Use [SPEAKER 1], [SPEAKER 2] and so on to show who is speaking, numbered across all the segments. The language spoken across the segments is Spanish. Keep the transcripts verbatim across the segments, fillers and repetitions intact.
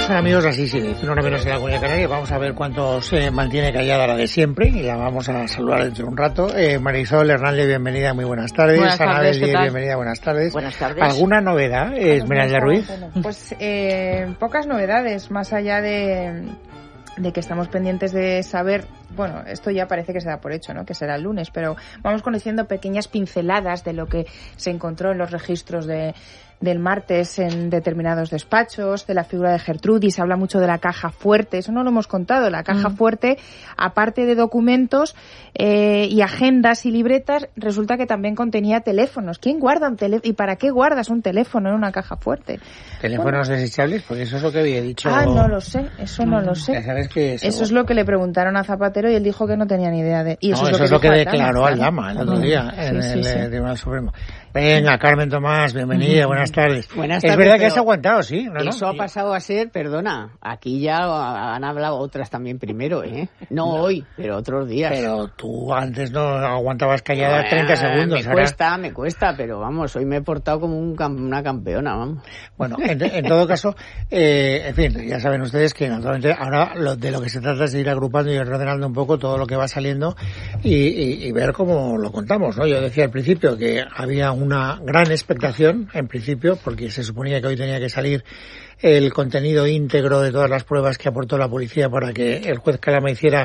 [SPEAKER 1] Pues amigos, así sí, una menos en la Comunidad Canaria. Vamos a ver cuánto se mantiene callada la de siempre y la vamos a saludar dentro de un rato. Eh, Marisol Hernández, bienvenida, muy buenas tardes.
[SPEAKER 2] Buenas tardes,
[SPEAKER 1] Anabel, bienvenida, buenas tardes.
[SPEAKER 2] Buenas tardes.
[SPEAKER 1] ¿Alguna novedad, eh, Esmeralda Ruiz?
[SPEAKER 3] Bueno, pues eh, pocas novedades, más allá de, de que estamos pendientes de saber. Bueno, esto ya parece que se da por hecho, ¿no? Que será el lunes, pero vamos conociendo pequeñas pinceladas de lo que se encontró en los registros de del martes en determinados despachos, de la figura de Gertrudis. Habla mucho de la caja fuerte, eso no lo hemos contado. La caja mm. fuerte, aparte de documentos eh, y agendas y libretas, resulta que también contenía teléfonos. ¿Quién guarda un teléfono? ¿Y para qué guardas un teléfono en una caja fuerte?
[SPEAKER 1] ¿Teléfonos bueno. desechables? Porque eso es lo que había dicho.
[SPEAKER 3] Ah, no lo sé, eso no, no lo sé.
[SPEAKER 1] Ya sabes que eso...
[SPEAKER 3] eso es lo que le preguntaron a Zapatero y él dijo que no tenía ni idea de... Y eso,
[SPEAKER 1] no,
[SPEAKER 3] es,
[SPEAKER 1] eso
[SPEAKER 3] lo
[SPEAKER 1] es lo que,
[SPEAKER 3] que
[SPEAKER 1] declaró Aldama el otro día sí, en sí, el sí. Tribunal Supremo. Venga, Carmen Tomás, bienvenida, buenas tardes.
[SPEAKER 4] Buenas tardes.
[SPEAKER 1] Es verdad que has aguantado, sí. ¿no?
[SPEAKER 4] Eso ha pasado a ser, perdona, aquí ya han hablado otras también primero, ¿eh? No, no. hoy, pero otros días.
[SPEAKER 1] Pero tú antes no aguantabas callada treinta segundos.
[SPEAKER 4] Me ahora... cuesta, me cuesta, pero vamos, hoy me he portado como un, una campeona, vamos.
[SPEAKER 1] Bueno, en, en todo caso, eh, en fin, ya saben ustedes que naturalmente ahora lo, de lo que se trata es de ir agrupando y ordenando un poco todo lo que va saliendo y, y, y ver cómo lo contamos, ¿no? Yo decía al principio que había una gran expectación, en principio, porque se suponía que hoy tenía que salir el contenido íntegro de todas las pruebas que aportó la policía para que el juez Calama hiciera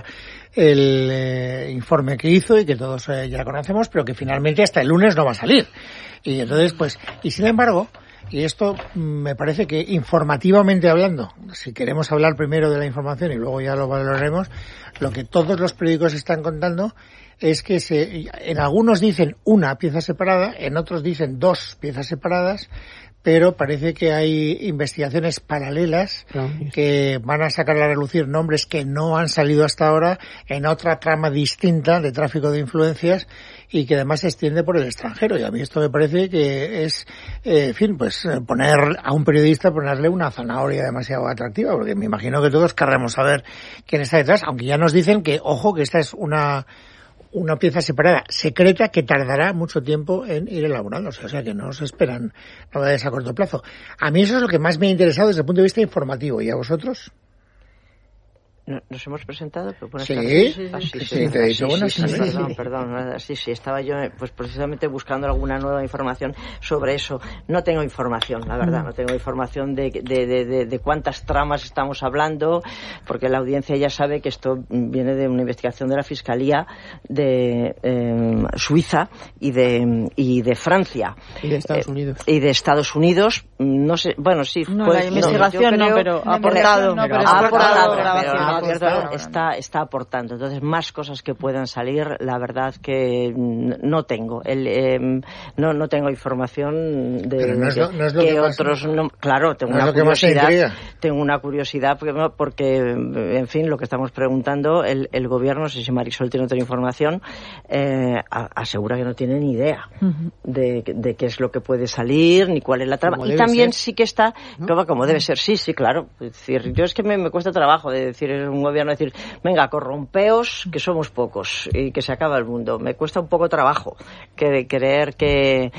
[SPEAKER 1] el eh, informe que hizo y que todos eh, ya conocemos, pero que finalmente hasta el lunes no va a salir. Y entonces, pues, y sin embargo, y esto me parece que informativamente hablando, si queremos hablar primero de la información y luego ya lo valoraremos, lo que todos los periódicos están contando es que se, en algunos dicen una pieza separada, en otros dicen dos piezas separadas, pero parece que hay investigaciones paralelas que van a sacar a relucir nombres que no han salido hasta ahora en otra trama distinta de tráfico de influencias y que además se extiende por el extranjero. Y a mí esto me parece que es, eh, en fin, pues poner a un periodista, ponerle una zanahoria demasiado atractiva, porque me imagino que todos querremos saber quién está detrás, aunque ya nos dicen que, ojo, que esta es una... una pieza separada, secreta, que tardará mucho tiempo en ir elaborándose, o sea que no se esperan novedades a corto plazo. A mí eso es lo que más me ha interesado desde el punto de vista informativo. ¿Y a vosotros?
[SPEAKER 2] ¿Nos hemos presentado? Pero
[SPEAKER 1] sí, sí, sí,
[SPEAKER 2] ah, sí,
[SPEAKER 1] sí,
[SPEAKER 2] sí,
[SPEAKER 1] sí, te he dicho buenas
[SPEAKER 2] sí, sí, perdón, perdón, sí, sí, estaba yo pues precisamente buscando alguna nueva información sobre eso. No tengo información, la verdad, no tengo información de, de, de, de, de cuántas tramas estamos hablando, porque la audiencia ya sabe que esto viene de una investigación de la Fiscalía de eh, Suiza y de y de Francia.
[SPEAKER 4] Y de Estados Unidos.
[SPEAKER 2] Eh, y de Estados Unidos, no sé, bueno, sí.
[SPEAKER 5] No,
[SPEAKER 2] pues,
[SPEAKER 5] la investigación no, no, pero ha aportado.
[SPEAKER 2] No, pero ha aportado, pero Cierto, está, está aportando. Entonces, más cosas que puedan salir, la verdad que no tengo. El, eh, no, no tengo información de,
[SPEAKER 1] pero no es lo, no es lo
[SPEAKER 2] que,
[SPEAKER 1] que
[SPEAKER 2] otros. No, claro, tengo
[SPEAKER 1] no
[SPEAKER 2] una curiosidad. Tengo una curiosidad porque, porque, en fin, lo que estamos preguntando, el, el gobierno, no sé si Marisol tiene otra información, eh, asegura que no tiene ni idea uh-huh. de, de qué es lo que puede salir, ni cuál es la trama. Y también ser. sí que está, ¿no? como, como debe ser, sí, sí, claro. Es decir, yo es que me, me cuesta trabajo de decir un gobierno decir, venga, corrompeos, que somos pocos y que se acaba el mundo. Me cuesta un poco trabajo que creer que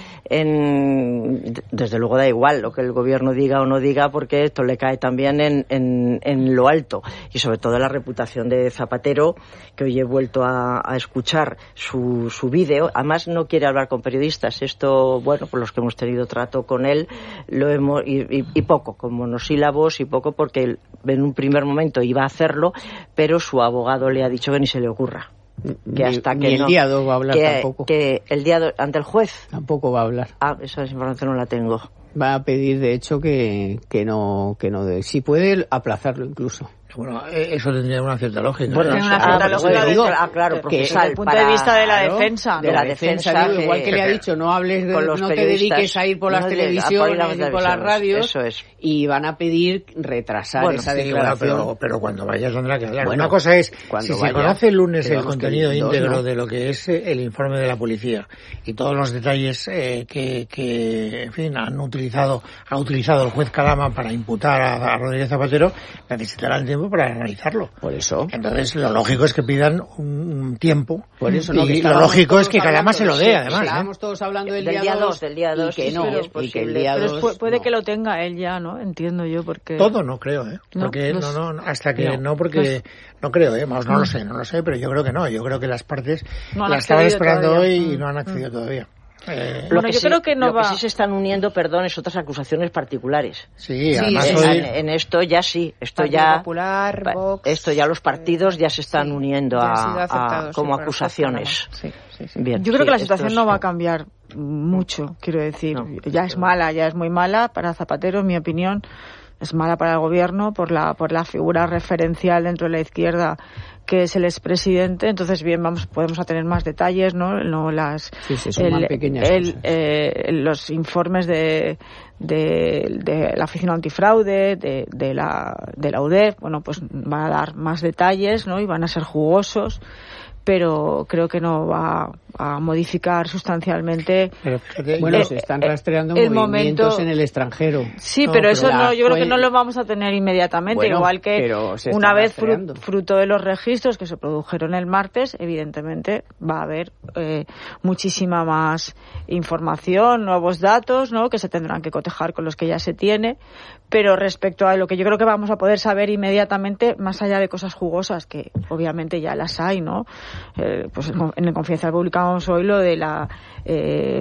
[SPEAKER 2] en, desde luego da igual lo que el gobierno diga o no diga, porque esto le cae también en, en, en lo alto, y sobre todo la reputación de Zapatero, que hoy he vuelto a, a escuchar su, su vídeo. Además no quiere hablar con periodistas. Esto, bueno, por los que hemos tenido trato con él, lo hemos, y, y, y poco, con monosílabos y poco, porque en un primer momento iba a hacerlo, pero su abogado le ha dicho que ni se le ocurra. Que hasta
[SPEAKER 4] ni,
[SPEAKER 2] que
[SPEAKER 4] ni el
[SPEAKER 2] no,
[SPEAKER 4] día dos va a hablar
[SPEAKER 2] que,
[SPEAKER 4] tampoco.
[SPEAKER 2] Que el día dos, ante el juez.
[SPEAKER 4] Tampoco va a hablar.
[SPEAKER 2] Ah, esa información no la tengo.
[SPEAKER 4] Va a pedir, de hecho, que, que no, que no de, si puede, aplazarlo incluso.
[SPEAKER 1] Bueno, eso tendría una cierta lógica.
[SPEAKER 5] Bueno, tiene una cierta
[SPEAKER 2] ah,
[SPEAKER 5] lógica.
[SPEAKER 2] Digo, ah, claro, porque
[SPEAKER 5] desde el punto de vista de la defensa.
[SPEAKER 4] De la defensa, digo, que, igual que le ha dicho, no hables, de, no te dediques a ir por las no televisiones ni por las radios.
[SPEAKER 2] Eso es.
[SPEAKER 4] Y van a pedir retrasar bueno, esa sí, declaración.
[SPEAKER 1] Pero, pero cuando vayas tendrá que hablar. Bueno, una cosa es, si vaya, se conoce el lunes el contenido íntegro ¿no? de lo que es el informe de la policía y todos los detalles eh, que, que, en fin, han utilizado, ha utilizado el juez Calama para imputar a, a Rodríguez Zapatero, necesitarán tiempo tiempo para analizarlo.
[SPEAKER 4] Por eso.
[SPEAKER 1] Entonces, lo lógico es que pidan un, un tiempo.
[SPEAKER 4] Por eso, ¿no?
[SPEAKER 1] Y lo lógico es que cada más se lo dé,
[SPEAKER 4] sí,
[SPEAKER 1] además.
[SPEAKER 4] Estábamos
[SPEAKER 1] ¿eh?
[SPEAKER 4] todos hablando del,
[SPEAKER 2] del
[SPEAKER 4] día
[SPEAKER 2] dos, del día dos,
[SPEAKER 4] y que
[SPEAKER 2] sí,
[SPEAKER 4] no,
[SPEAKER 2] sí, es
[SPEAKER 4] y
[SPEAKER 2] posible.
[SPEAKER 4] que el día
[SPEAKER 5] Pero
[SPEAKER 4] dos,
[SPEAKER 5] puede
[SPEAKER 4] no.
[SPEAKER 5] que lo tenga él ya, ¿no? Entiendo yo, porque...
[SPEAKER 1] Todo no creo, ¿eh? Porque
[SPEAKER 5] No,
[SPEAKER 1] no,
[SPEAKER 5] no,
[SPEAKER 1] no, hasta que
[SPEAKER 4] no,
[SPEAKER 1] no, porque no creo, ¿eh? Vamos, no lo sé, no lo sé, pero yo creo que no. Yo creo que las partes
[SPEAKER 5] No han
[SPEAKER 1] la estaban
[SPEAKER 5] accedido
[SPEAKER 1] esperando
[SPEAKER 5] todavía.
[SPEAKER 1] hoy y
[SPEAKER 5] Mm.
[SPEAKER 1] no han accedido todavía. Eh,
[SPEAKER 2] Lo
[SPEAKER 5] Bueno,
[SPEAKER 2] que
[SPEAKER 5] yo
[SPEAKER 2] sí,
[SPEAKER 5] creo que no
[SPEAKER 2] lo
[SPEAKER 5] va-
[SPEAKER 2] que sí se están uniendo, perdón, es otras acusaciones particulares.
[SPEAKER 1] sí,
[SPEAKER 4] Sí,
[SPEAKER 1] además
[SPEAKER 4] sí,
[SPEAKER 2] en,
[SPEAKER 1] hoy...
[SPEAKER 2] en esto ya sí, esto
[SPEAKER 3] Partido
[SPEAKER 2] ya
[SPEAKER 3] Popular,
[SPEAKER 2] pa-
[SPEAKER 3] Vox,
[SPEAKER 2] esto ya los partidos ya se están
[SPEAKER 3] sí,
[SPEAKER 2] uniendo
[SPEAKER 3] ya han
[SPEAKER 2] a,
[SPEAKER 3] sido
[SPEAKER 2] a-
[SPEAKER 3] aceptados,
[SPEAKER 2] como
[SPEAKER 3] sí, por el
[SPEAKER 2] acusaciones.
[SPEAKER 3] juez Canama. Sí, sí, sí.
[SPEAKER 2] Bien,
[SPEAKER 5] Yo creo
[SPEAKER 2] sí,
[SPEAKER 5] que la
[SPEAKER 2] esto
[SPEAKER 5] situación
[SPEAKER 2] es-
[SPEAKER 5] no va a cambiar mucho, quiero decir.
[SPEAKER 2] No.
[SPEAKER 5] Ya es mala, ya es muy mala para Zapatero, en mi opinión. Es mala para el gobierno por la por la figura referencial dentro de la izquierda que es el expresidente. Entonces, bien, vamos podemos a tener más detalles, ¿no? No las
[SPEAKER 4] Sí, se suman pequeñas
[SPEAKER 5] el,
[SPEAKER 4] cosas.
[SPEAKER 5] eh, los informes de, de, de la Oficina Antifraude, de, de la de la U D E F, bueno, pues van a dar más detalles, ¿no? Y van a ser jugosos, pero creo que no va a modificar sustancialmente.
[SPEAKER 1] Pero fíjate,
[SPEAKER 4] Bueno,
[SPEAKER 5] Eh,
[SPEAKER 4] se están
[SPEAKER 5] eh,
[SPEAKER 4] rastreando
[SPEAKER 5] el
[SPEAKER 4] movimientos
[SPEAKER 5] momento-
[SPEAKER 4] en el extranjero.
[SPEAKER 5] Sí,
[SPEAKER 1] No,
[SPEAKER 5] pero
[SPEAKER 1] pero
[SPEAKER 5] eso
[SPEAKER 4] la
[SPEAKER 5] no, yo creo que
[SPEAKER 4] cuen-
[SPEAKER 5] no lo vamos a tener inmediatamente,
[SPEAKER 4] Bueno,
[SPEAKER 5] igual que
[SPEAKER 4] pero se
[SPEAKER 5] una
[SPEAKER 4] está
[SPEAKER 5] vez fru-
[SPEAKER 4] rastreando.
[SPEAKER 5] fruto de los registros que se produjeron el martes, evidentemente va a haber eh, muchísima más información, nuevos datos, ¿no? Que se tendrán que cotejar con los que ya se tiene, pero respecto a lo que yo creo que vamos a poder saber inmediatamente, más allá de cosas jugosas que obviamente ya las hay, ¿no? Eh, pues en en el Confidencial publicamos hoy lo de la eh,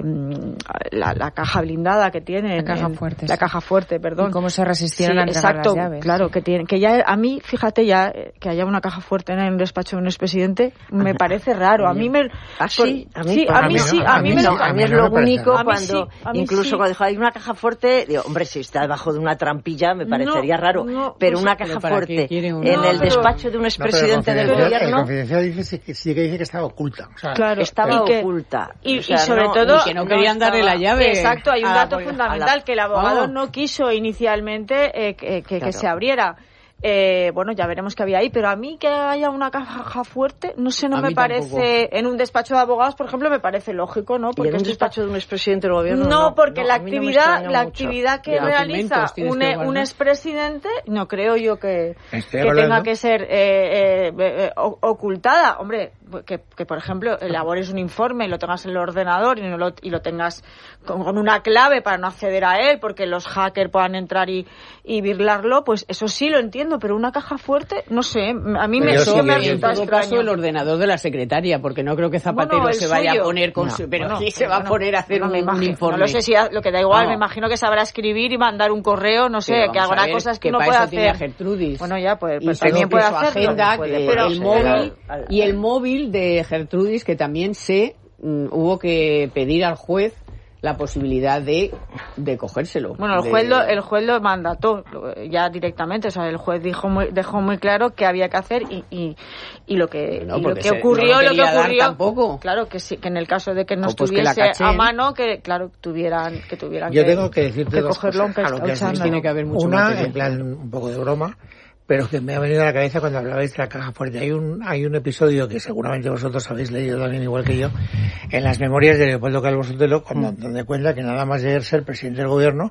[SPEAKER 5] la, la caja blindada que tiene,
[SPEAKER 3] La caja fuerte,
[SPEAKER 5] la
[SPEAKER 3] sí.
[SPEAKER 5] caja fuerte, perdón.
[SPEAKER 3] Y cómo se resistieron a entregar
[SPEAKER 5] exacto,
[SPEAKER 3] las llaves.
[SPEAKER 5] claro, que tiene, que ya a mí, fíjate ya eh, que haya una caja fuerte en el despacho de un expresidente me parece raro. A mí me
[SPEAKER 2] ¿Ah, sí?
[SPEAKER 5] por-
[SPEAKER 2] A mí,
[SPEAKER 5] sí,
[SPEAKER 2] pues
[SPEAKER 5] a mí
[SPEAKER 1] no,
[SPEAKER 5] sí,
[SPEAKER 1] a
[SPEAKER 5] a mí
[SPEAKER 1] mí
[SPEAKER 5] me
[SPEAKER 1] no,
[SPEAKER 5] lo
[SPEAKER 2] a mí es
[SPEAKER 1] no
[SPEAKER 2] lo
[SPEAKER 1] me parece.
[SPEAKER 2] único
[SPEAKER 5] A mí
[SPEAKER 2] cuando,
[SPEAKER 5] sí, a mí
[SPEAKER 2] incluso
[SPEAKER 5] sí.
[SPEAKER 2] cuando dijo hay una caja fuerte, digo, hombre, si está debajo de una trampilla me parecería
[SPEAKER 5] No,
[SPEAKER 2] raro,
[SPEAKER 5] no,
[SPEAKER 2] pero
[SPEAKER 5] pues,
[SPEAKER 2] una
[SPEAKER 4] pero
[SPEAKER 2] caja
[SPEAKER 4] ¿para qué
[SPEAKER 2] fuerte
[SPEAKER 4] quiere una-
[SPEAKER 2] en
[SPEAKER 5] No,
[SPEAKER 2] el
[SPEAKER 5] pero-
[SPEAKER 2] despacho de un
[SPEAKER 1] No, pero el
[SPEAKER 2] expresidente del
[SPEAKER 1] confidencial- El
[SPEAKER 2] gobierno
[SPEAKER 1] confidencial dice sí que, sí que dice que estaba oculta. O sea,
[SPEAKER 5] Claro,
[SPEAKER 2] estaba
[SPEAKER 5] y que-
[SPEAKER 2] oculta.
[SPEAKER 5] Y,
[SPEAKER 2] O sea,
[SPEAKER 5] y sobre
[SPEAKER 2] no-
[SPEAKER 5] todo
[SPEAKER 2] y
[SPEAKER 4] que no querían darle la llave.
[SPEAKER 5] Exacto, hay un
[SPEAKER 2] a la
[SPEAKER 5] dato
[SPEAKER 2] poli-
[SPEAKER 5] fundamental
[SPEAKER 2] a la-
[SPEAKER 5] que el abogado
[SPEAKER 4] Oh.
[SPEAKER 5] no quiso inicialmente eh, que, que- que
[SPEAKER 2] Claro.
[SPEAKER 5] se abriera. Eh, bueno, ya veremos qué había ahí, pero a mí que haya una caja fuerte, no sé, no
[SPEAKER 4] A
[SPEAKER 5] me
[SPEAKER 4] mí
[SPEAKER 5] parece, en un despacho de abogados, por ejemplo, me parece lógico, ¿no?
[SPEAKER 2] y en un
[SPEAKER 5] esto está-
[SPEAKER 2] despacho de un expresidente del gobierno
[SPEAKER 5] no, porque
[SPEAKER 2] no,
[SPEAKER 5] la
[SPEAKER 2] a mí no me
[SPEAKER 5] actividad,
[SPEAKER 2] extraña
[SPEAKER 5] la
[SPEAKER 2] mucho.
[SPEAKER 5] actividad que
[SPEAKER 2] Ya.
[SPEAKER 5] realiza
[SPEAKER 4] Documentos tienes
[SPEAKER 5] un,
[SPEAKER 4] que
[SPEAKER 5] e- un
[SPEAKER 4] guardar.
[SPEAKER 5] expresidente, no creo yo que,
[SPEAKER 1] Estoy
[SPEAKER 5] que
[SPEAKER 1] hablando-
[SPEAKER 5] tenga que ser eh, eh, eh, o- ocultada. Hombre, que, que por ejemplo elabores un informe y lo tengas en el ordenador y, no lo, y lo tengas con, con una clave para no acceder a él, porque los hackers puedan entrar y, y birlarlo, pues eso sí lo entiendo, pero una caja fuerte, no sé, a mí me,
[SPEAKER 1] Pero
[SPEAKER 5] sí
[SPEAKER 1] yo
[SPEAKER 5] que me
[SPEAKER 1] sí que-
[SPEAKER 4] en
[SPEAKER 5] resulta
[SPEAKER 4] todo
[SPEAKER 5] extraño.
[SPEAKER 4] caso el ordenador de la secretaria, porque no creo que Zapatero
[SPEAKER 5] Bueno, el
[SPEAKER 4] se vaya
[SPEAKER 5] suyo.
[SPEAKER 4] a poner con
[SPEAKER 2] No.
[SPEAKER 4] su... Pero
[SPEAKER 5] Bueno,
[SPEAKER 4] sí se va a
[SPEAKER 5] bueno,
[SPEAKER 4] poner a hacer
[SPEAKER 5] bueno, me
[SPEAKER 4] un, un
[SPEAKER 5] imagino.
[SPEAKER 4] informe.
[SPEAKER 5] No lo sé si ha- lo que da igual,
[SPEAKER 4] No.
[SPEAKER 5] me imagino que sabrá escribir y mandar un correo, no sé,
[SPEAKER 4] Pero
[SPEAKER 5] que
[SPEAKER 4] vamos a
[SPEAKER 5] habrá
[SPEAKER 4] ver,
[SPEAKER 5] cosas que,
[SPEAKER 4] que
[SPEAKER 5] no
[SPEAKER 4] para
[SPEAKER 5] puede
[SPEAKER 4] eso tiene a
[SPEAKER 5] hacer.
[SPEAKER 4] Gertrudis.
[SPEAKER 5] Bueno, ya, pues,
[SPEAKER 4] Y
[SPEAKER 5] pues
[SPEAKER 4] su-
[SPEAKER 5] también
[SPEAKER 4] que
[SPEAKER 5] puede
[SPEAKER 4] su
[SPEAKER 5] hacerlo.
[SPEAKER 4] agenda,
[SPEAKER 2] puede,
[SPEAKER 4] que
[SPEAKER 2] pero-
[SPEAKER 4] el móvil
[SPEAKER 2] pero-
[SPEAKER 4] y el móvil de Gertrudis, que también se mm, hubo que pedir al juez la posibilidad de, de cogérselo.
[SPEAKER 5] Bueno, el
[SPEAKER 4] De-
[SPEAKER 5] juez, lo, el juez lo mandató lo- ya directamente, o sea, el juez dijo muy, dejó muy claro qué había que hacer y, y, y lo que,
[SPEAKER 4] No,
[SPEAKER 5] y lo
[SPEAKER 4] porque
[SPEAKER 5] que
[SPEAKER 4] se-
[SPEAKER 5] ocurrió,
[SPEAKER 4] no lo
[SPEAKER 5] lo que
[SPEAKER 4] quería dar
[SPEAKER 5] ocurrió,
[SPEAKER 4] tampoco.
[SPEAKER 5] claro que sí, que en el caso de que no
[SPEAKER 4] O pues que la
[SPEAKER 5] estuviese
[SPEAKER 4] cachen.
[SPEAKER 5] a mano, que claro tuvieran que tuvieran
[SPEAKER 1] Yo
[SPEAKER 5] que,
[SPEAKER 1] tengo que decirte
[SPEAKER 5] que
[SPEAKER 1] dos
[SPEAKER 5] cogerlo
[SPEAKER 1] cosas
[SPEAKER 5] aunque
[SPEAKER 1] a lo que has
[SPEAKER 5] escuchándolo.
[SPEAKER 1] dicho.
[SPEAKER 4] Tiene que haber mucho
[SPEAKER 1] Una,
[SPEAKER 4] material.
[SPEAKER 1] en plan, un poco de broma, pero que me ha venido a la cabeza cuando hablabais de la caja fuerte. Hay un, hay un episodio que seguramente vosotros habéis leído también igual que yo, en las memorias de Leopoldo Calvo Sotelo, cuando, donde cuenta que nada más llegar a ser presidente del gobierno,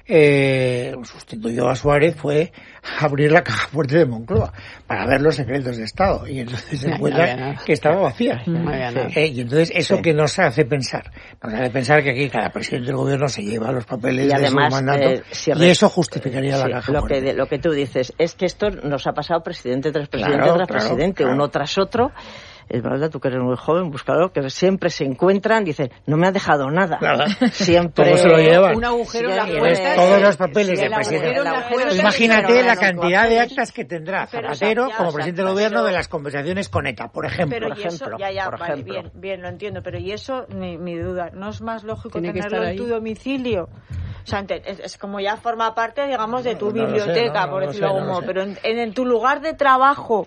[SPEAKER 1] eh, sustituyó a Suárez, fue abrir la caja fuerte de Moncloa para ver los secretos de Estado. Y entonces se
[SPEAKER 4] No
[SPEAKER 1] encuentra
[SPEAKER 4] había nada.
[SPEAKER 1] que estaba vacía.
[SPEAKER 4] No había nada.
[SPEAKER 1] Eh, y entonces, ¿eso
[SPEAKER 2] Sí.
[SPEAKER 1] que nos hace pensar? Nos hace pensar que aquí cada presidente del gobierno se lleva los papeles
[SPEAKER 2] Y
[SPEAKER 1] de
[SPEAKER 2] además,
[SPEAKER 1] su mandato
[SPEAKER 2] eh, si
[SPEAKER 1] y
[SPEAKER 2] re-
[SPEAKER 1] eso justificaría
[SPEAKER 2] Sí,
[SPEAKER 1] la caja
[SPEAKER 2] lo
[SPEAKER 1] fuerte.
[SPEAKER 2] que, lo que tú dices es que esto nos ha pasado presidente tras presidente
[SPEAKER 1] Claro,
[SPEAKER 2] tras
[SPEAKER 1] claro,
[SPEAKER 2] presidente,
[SPEAKER 1] claro.
[SPEAKER 2] uno tras otro. Es verdad, tú que eres muy joven, búscalo, que siempre se encuentran, dicen, no me ha dejado nada.
[SPEAKER 1] Nada.
[SPEAKER 2] Siempre.
[SPEAKER 1] ¿Cómo se lo llevan?
[SPEAKER 4] Un agujero en la
[SPEAKER 2] Siempre-
[SPEAKER 1] Tienes
[SPEAKER 4] puerta.
[SPEAKER 1] todos los papeles
[SPEAKER 2] Sí,
[SPEAKER 1] de
[SPEAKER 2] el
[SPEAKER 1] presidente.
[SPEAKER 2] agujero en la puerta,
[SPEAKER 1] Pues
[SPEAKER 2] pero
[SPEAKER 1] imagínate
[SPEAKER 2] no
[SPEAKER 1] la
[SPEAKER 2] los
[SPEAKER 1] cantidad de
[SPEAKER 2] papeles.
[SPEAKER 1] actas que tendrá
[SPEAKER 5] Pero,
[SPEAKER 1] Zapatero
[SPEAKER 5] ya,
[SPEAKER 1] como
[SPEAKER 5] ya,
[SPEAKER 1] presidente del
[SPEAKER 5] pero-
[SPEAKER 1] gobierno de las conversaciones con ETA, por ejemplo.
[SPEAKER 5] Pero
[SPEAKER 2] por
[SPEAKER 5] y eso,
[SPEAKER 2] ejemplo,
[SPEAKER 5] ya, ya,
[SPEAKER 2] por
[SPEAKER 5] vale,
[SPEAKER 2] ejemplo.
[SPEAKER 5] bien, bien, lo entiendo, pero y eso, mi, mi duda, ¿no es más lógico
[SPEAKER 4] Tiene que
[SPEAKER 5] tenerlo
[SPEAKER 4] estar
[SPEAKER 5] en tu
[SPEAKER 4] ahí.
[SPEAKER 5] domicilio? O sea, ente- es, es como ya forma parte, digamos, de tu
[SPEAKER 1] No, no lo sé,
[SPEAKER 5] biblioteca,
[SPEAKER 1] no, no
[SPEAKER 5] por
[SPEAKER 1] lo
[SPEAKER 5] decirlo
[SPEAKER 1] sé,
[SPEAKER 5] de
[SPEAKER 1] no
[SPEAKER 5] algún
[SPEAKER 1] lo
[SPEAKER 5] modo,
[SPEAKER 1] sé.
[SPEAKER 5] pero en, en, en tu lugar de trabajo,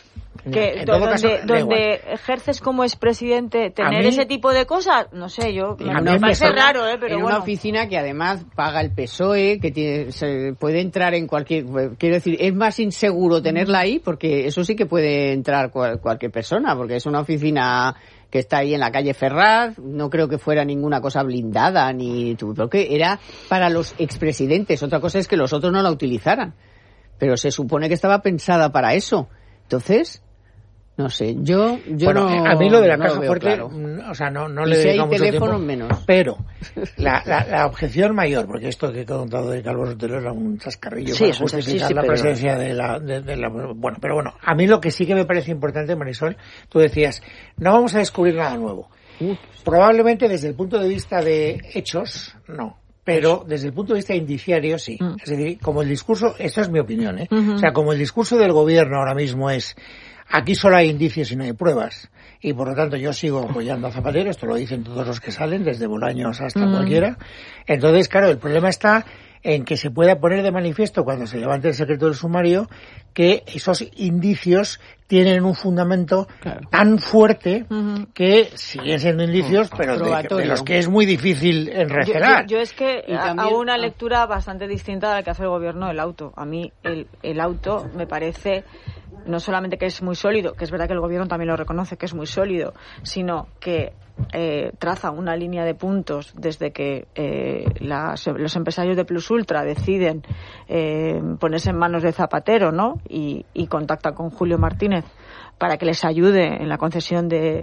[SPEAKER 5] que
[SPEAKER 1] En
[SPEAKER 5] do-
[SPEAKER 1] todo
[SPEAKER 5] donde,
[SPEAKER 1] caso, da
[SPEAKER 5] donde
[SPEAKER 1] igual.
[SPEAKER 5] ejerces como expresidente, tener
[SPEAKER 1] mí-
[SPEAKER 5] ese tipo de cosas, no sé, yo,
[SPEAKER 1] Y
[SPEAKER 5] me,
[SPEAKER 1] a mí
[SPEAKER 5] me
[SPEAKER 1] me
[SPEAKER 5] parece
[SPEAKER 1] suena-
[SPEAKER 5] raro, ¿eh? Pero
[SPEAKER 4] en
[SPEAKER 5] bueno.
[SPEAKER 4] una oficina que además paga el P S O E, que tiene, se puede entrar en cualquier... Quiero decir, es más inseguro tenerla ahí porque eso sí que puede entrar cual- cualquier persona, porque es una oficina que está ahí en la calle Ferraz, no creo que fuera ninguna cosa blindada, ni tú, creo que era para los expresidentes, otra cosa es que los otros no la utilizaran. pero se supone que estaba pensada para eso. Entonces, no sé, yo, yo
[SPEAKER 1] bueno,
[SPEAKER 4] no.
[SPEAKER 1] a mí lo de la
[SPEAKER 4] no
[SPEAKER 1] caja fuerte,
[SPEAKER 4] claro.
[SPEAKER 1] o sea, no, no
[SPEAKER 4] y
[SPEAKER 1] le
[SPEAKER 4] si
[SPEAKER 1] dedico
[SPEAKER 4] hay
[SPEAKER 1] mucho
[SPEAKER 4] teléfonos
[SPEAKER 1] tiempo,
[SPEAKER 4] menos.
[SPEAKER 1] Pero la, la, la objeción mayor, porque esto que he contado de Calvo Sotelo era un chascarrillo
[SPEAKER 2] sí,
[SPEAKER 1] para justificar sí, sí, la
[SPEAKER 2] pero...
[SPEAKER 1] presencia de la, de, de la... Bueno, pero bueno, a mí lo que sí que me parece importante, Marisol, tú decías, no vamos a descubrir nada nuevo. Uh. Probablemente desde el punto de vista de hechos, no. Pero desde el punto de vista indiciario, sí. Mm. Es decir, como el discurso, esto es mi opinión, ¿eh? Uh-huh. O sea, como el discurso del gobierno ahora mismo es, aquí solo hay indicios y no hay pruebas, y por lo tanto yo sigo apoyando a Zapatero, esto lo dicen todos los que salen, desde Bolaños hasta uh-huh. cualquiera. Entonces, claro, el problema está en que se pueda poner de manifiesto cuando se levante el secreto del sumario que esos indicios tienen un fundamento claro. tan fuerte uh-huh. que siguen siendo indicios, pero de, de los que es muy difícil enrecelar.
[SPEAKER 5] Yo, yo, yo es que también, hago una lectura bastante distinta a la que hace el gobierno del auto. A mí el, el auto me parece no solamente que es muy sólido, que es verdad que el gobierno también lo reconoce que es muy sólido, sino que eh, traza una línea de puntos desde que eh, las, los empresarios de Plus Ultra deciden eh, ponerse en manos de Zapatero, ¿no? Y, y contacta con Julio Martínez para que les ayude en la concesión de,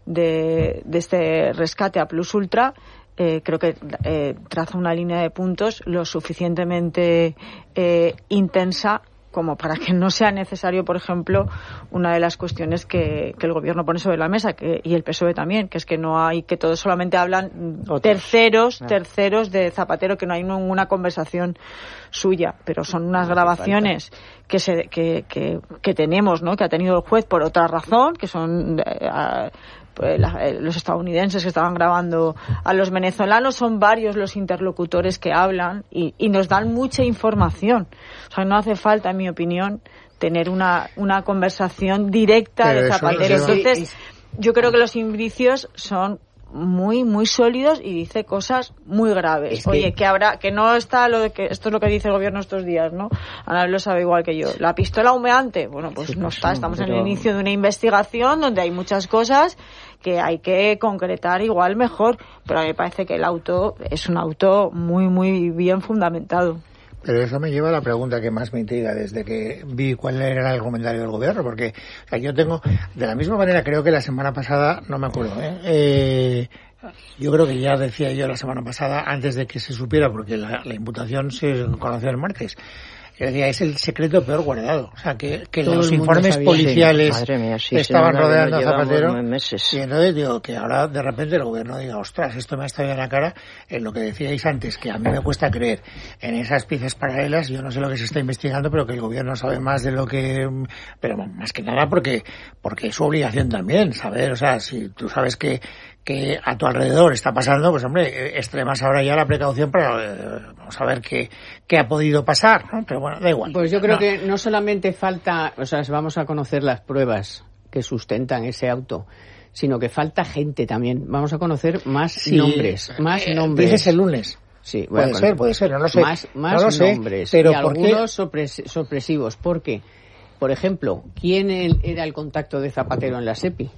[SPEAKER 5] de, de este rescate a Plus Ultra. Eh, creo que eh, traza una línea de puntos lo suficientemente eh, intensa como para que no sea necesario, por ejemplo, una de las cuestiones que, que el gobierno pone sobre la mesa, que, y el P S O E también, que es que no hay, que todos solamente hablan Otros. terceros, ah. terceros de Zapatero, que no hay ninguna conversación suya, pero son unas no grabaciones que, se, que, que, que tenemos, ¿no? Que ha tenido el juez por otra razón, que son eh, pues, la, los estadounidenses que estaban grabando a los venezolanos, son varios los interlocutores que hablan y, y nos dan mucha información. O sea, no hace falta, en mi opinión, tener una, una conversación directa Pero de Zapatero. Eso, Entonces, sí, yo creo que los indicios son muy muy sólidos y dice cosas muy graves. Es Oye, que... que habrá que no está lo de que esto es lo que dice el gobierno estos días, ¿no? Ana lo sabe igual que yo. La pistola humeante, bueno, pues sí, no está, estamos pero... en el inicio de una investigación donde hay muchas cosas que hay que concretar igual mejor, pero a mí me parece que el auto es un auto muy muy bien fundamentado.
[SPEAKER 1] Pero eso me lleva a la pregunta que más me intriga desde que vi cuál era el comentario del gobierno, porque o sea, yo tengo, de la misma manera, creo que la semana pasada, no me acuerdo, ¿eh? Eh, yo creo que ya decía yo la semana pasada, antes de que se supiera, porque la, la imputación se conoció el martes, yo decía, es el secreto peor guardado. O sea, que, que los informes policiales sí, mía, sí, estaban sí, rodeando a Zapatero. Y entonces digo que ahora de repente el gobierno diga, ostras, esto me ha estado en la cara, en lo que decíais antes, que a mí me cuesta creer en esas piezas paralelas. Yo no sé lo que se está investigando, pero que el gobierno sabe más de lo que... Pero más que nada porque, porque es su obligación también saber. O sea, si tú sabes que que a tu alrededor está pasando, pues hombre, extremas ahora ya la precaución para eh, vamos a ver qué, qué ha podido pasar, ¿no? Pero bueno, da igual.
[SPEAKER 4] Pues yo creo
[SPEAKER 1] no.
[SPEAKER 4] que no solamente falta, o sea, vamos a conocer las pruebas que sustentan ese auto, sino que falta gente también. Vamos a conocer más sí, nombres, más eh, nombres.
[SPEAKER 1] Dices el lunes.
[SPEAKER 4] Sí,
[SPEAKER 1] puede
[SPEAKER 4] bueno,
[SPEAKER 1] ser, puede ser, no lo sé.
[SPEAKER 4] Más, más
[SPEAKER 1] no lo
[SPEAKER 4] nombres,
[SPEAKER 1] sé, pero
[SPEAKER 4] y
[SPEAKER 1] ¿por
[SPEAKER 4] algunos
[SPEAKER 1] qué?
[SPEAKER 4] Sorpres- sorpresivos. Porque, por ejemplo, ¿quién el, era el contacto de Zapatero en la SEPI?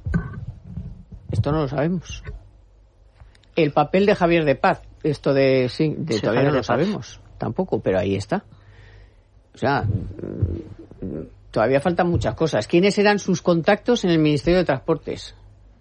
[SPEAKER 4] Esto no lo sabemos. El papel de Javier de Paz, esto de sí, de sí, todavía Javier no lo sabemos, tampoco, pero ahí está. O sea, todavía faltan muchas cosas. ¿Quiénes eran sus contactos en el Ministerio de Transportes?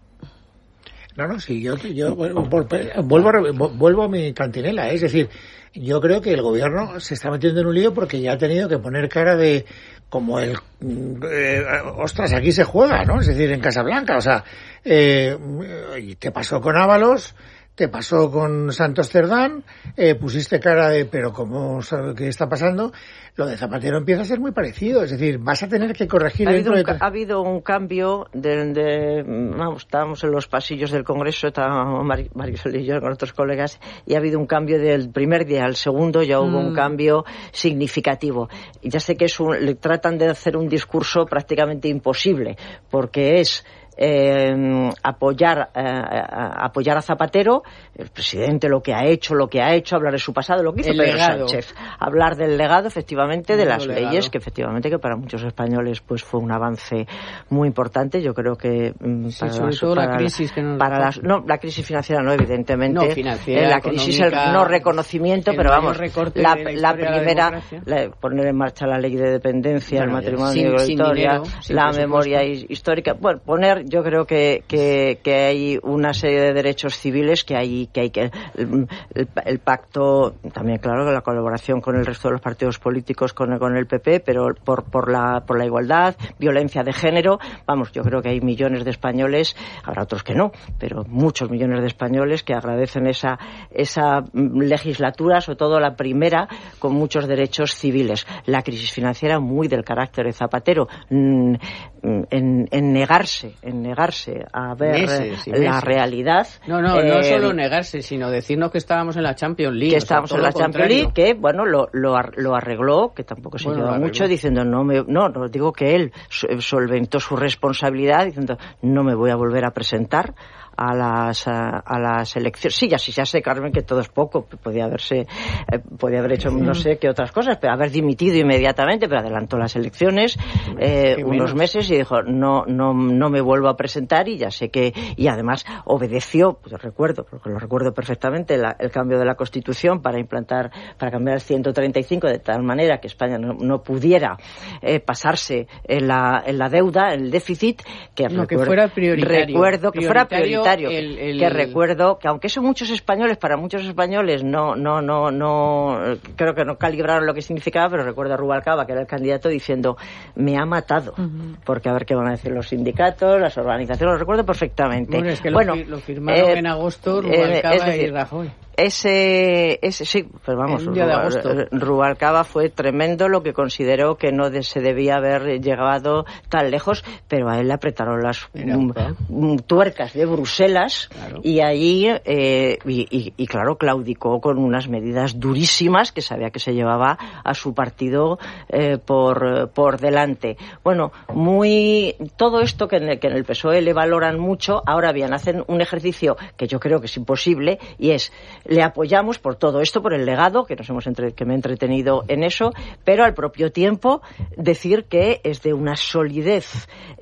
[SPEAKER 1] No, no, sí, yo, yo vuelvo, a, vuelvo a mi cantinela, ¿eh? Es decir, yo creo que el gobierno se está metiendo en un lío porque ya ha tenido que poner cara de como el eh, ostras, aquí se juega, ¿no? Es decir, en Casablanca, o sea, eh, ¿qué pasó con Ábalos? Te pasó con Santos Cerdán, eh, pusiste cara de, pero ¿cómo sabe qué está pasando? Lo de Zapatero empieza a ser muy parecido, es decir, vas a tener que corregir...
[SPEAKER 2] Ha habido,
[SPEAKER 1] dentro
[SPEAKER 2] un,
[SPEAKER 1] de...
[SPEAKER 2] ha habido un cambio de, de, vamos, estábamos en los pasillos del Congreso, estábamos Mar, Marisol y yo con otros colegas, y ha habido un cambio del primer día al segundo, ya hubo mm. un cambio significativo. Y ya sé que es un, le tratan de hacer un discurso prácticamente imposible, porque es... eh, apoyar, eh, apoyar a Zapatero, el presidente lo que ha hecho, lo que ha hecho, hablar de su pasado, lo que hizo
[SPEAKER 4] el
[SPEAKER 2] Pedro
[SPEAKER 4] legado.
[SPEAKER 2] Sánchez, hablar del legado, efectivamente, de las
[SPEAKER 4] legado.
[SPEAKER 2] leyes, que efectivamente que para muchos españoles pues fue un avance muy importante. Yo creo que mm,
[SPEAKER 4] sí,
[SPEAKER 2] para,
[SPEAKER 4] sobre
[SPEAKER 2] las,
[SPEAKER 4] todo
[SPEAKER 2] para
[SPEAKER 4] la crisis que nos
[SPEAKER 2] para las, no, la crisis financiera no, evidentemente.
[SPEAKER 4] No, financiera,
[SPEAKER 2] eh, la crisis, el no reconocimiento, pero vamos, la, la, la primera, la, poner en marcha la ley de dependencia, bueno, el matrimonio
[SPEAKER 4] sin,
[SPEAKER 2] igualitario,
[SPEAKER 4] sin
[SPEAKER 2] la memoria histórica, bueno, poner, yo creo que, que, que hay una serie de derechos civiles que hay que hay que el, el, el pacto, también claro, la colaboración con el resto de los partidos políticos, con, con el P P, pero por por la por la igualdad, violencia de género, vamos, yo creo que hay millones de españoles, habrá otros que no, pero muchos millones de españoles que agradecen esa esa legislatura, sobre todo la primera, con muchos derechos civiles. La crisis financiera muy del carácter de Zapatero, en, en negarse, en negarse a ver
[SPEAKER 4] meses,
[SPEAKER 2] la
[SPEAKER 4] meses.
[SPEAKER 2] realidad.
[SPEAKER 4] No, no,
[SPEAKER 2] eh,
[SPEAKER 4] no solo negarse, sino decirnos que estábamos en la Champions League.
[SPEAKER 2] Que estábamos
[SPEAKER 4] o sea,
[SPEAKER 2] en la Champions
[SPEAKER 4] contrario.
[SPEAKER 2] League, que bueno, lo, lo, lo arregló, que tampoco se
[SPEAKER 4] bueno,
[SPEAKER 2] lleva mucho, diciendo no me, no, no digo que él solventó su responsabilidad, diciendo no me voy a volver a presentar a las a, a las elecciones. Sí, ya sí ya sé, Carmen, que todo es poco, podía haberse eh, podía haber hecho no sé qué otras cosas, pero haber dimitido inmediatamente, pero adelantó las elecciones eh, unos meses y dijo no no no me vuelvo a presentar, y ya sé que, y además obedeció, pues recuerdo, porque lo recuerdo perfectamente, la, el cambio de la Constitución para implantar, para cambiar el ciento treinta y cinco de tal manera que España no, no pudiera eh, pasarse en la en la deuda, en el déficit, que,
[SPEAKER 4] no,
[SPEAKER 2] recuerdo,
[SPEAKER 4] que fuera prioritario,
[SPEAKER 2] recuerdo que fuera prioritario.
[SPEAKER 4] El, el...
[SPEAKER 2] Que recuerdo que aunque eso muchos españoles, para muchos españoles no no no no creo que no calibraron lo que significaba, pero recuerdo a Rubalcaba, que era el candidato, diciendo me ha matado, uh-huh. porque a ver qué van a decir los sindicatos, las organizaciones, lo recuerdo perfectamente.
[SPEAKER 4] Bueno, es que
[SPEAKER 2] bueno,
[SPEAKER 4] lo, lo firmaron eh, en agosto Rubalcaba eh, decir, y Rajoy.
[SPEAKER 2] Ese, ese sí, pero vamos,
[SPEAKER 4] Rubal,
[SPEAKER 2] Rubalcaba fue tremendo, lo que consideró que no de, se debía haber llegado tan lejos, pero a él le apretaron las um, um, tuercas de Bruselas, claro. y allí, eh, y, y, y claro, claudicó con unas medidas durísimas que sabía que se llevaba a su partido eh, por, por delante. Bueno, muy, todo esto que en, el, que en el P S O E le valoran mucho, ahora bien, hacen un ejercicio que yo creo que es imposible, y es le apoyamos por todo esto, por el legado, que nos hemos entre, que me he entretenido en eso, pero al propio tiempo decir que es de una solidez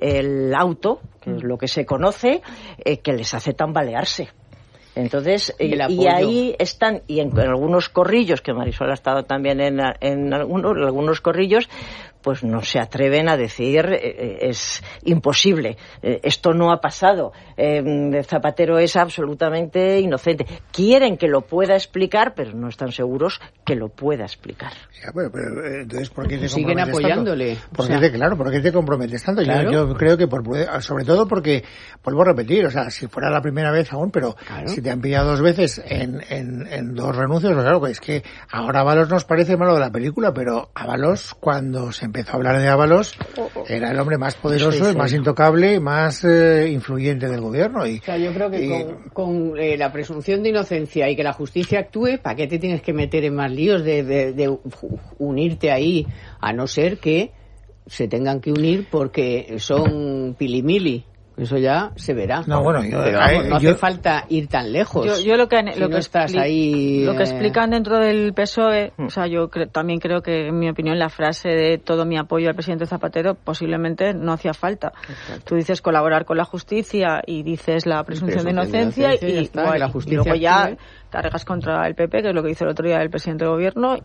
[SPEAKER 2] el auto, que es lo que se conoce, eh, que les hace tambalearse. Entonces, y, y ahí están, y en, en algunos corrillos, que Marisol ha estado también en, en, algunos, en algunos corrillos, pues no se atreven a decir eh, es imposible, eh, esto no ha pasado, eh, Zapatero es absolutamente inocente. Quieren que lo pueda explicar, pero no están seguros que lo pueda explicar.
[SPEAKER 1] Ya, bueno, pero entonces, ¿por qué te
[SPEAKER 4] siguen apoyándole?
[SPEAKER 1] ¿Por qué te, claro, ¿por qué te comprometes tanto? Claro. Yo, yo creo que, por, sobre todo porque, vuelvo a repetir, o sea, si fuera la primera vez aún, pero claro. si te han pillado dos veces en, en, en dos renuncios, pues claro, es que ahora Ábalos nos parece malo de la película, pero Ábalos, cuando se empezó a hablar de Ábalos, era el hombre más poderoso, sí, sí. el más intocable, más eh, influyente del gobierno. Y,
[SPEAKER 4] o sea, yo creo que y, con, con eh, la presunción de inocencia y que la justicia actúe, ¿para qué te tienes que meter en más líos de, de, de unirte ahí? A no ser que se tengan que unir porque son pilimili. Eso ya se verá.
[SPEAKER 1] No, bueno, yo,
[SPEAKER 4] pero vamos, no yo, hace falta ir tan lejos.
[SPEAKER 5] Yo, yo lo que,
[SPEAKER 4] si
[SPEAKER 5] lo,
[SPEAKER 4] no
[SPEAKER 5] que
[SPEAKER 4] estás
[SPEAKER 5] expli-
[SPEAKER 4] ahí,
[SPEAKER 5] lo que
[SPEAKER 4] eh...
[SPEAKER 5] explican dentro del P S O E, hmm. o sea, yo cre- también creo que, en mi opinión, la frase de todo mi apoyo al presidente Zapatero posiblemente no hacía falta. Exacto. Tú dices colaborar con la justicia y dices la presunción de inocencia, de inocencia y, y, está, bueno, y luego ya cargas contra el P P, que es lo que hizo el otro día el presidente del gobierno,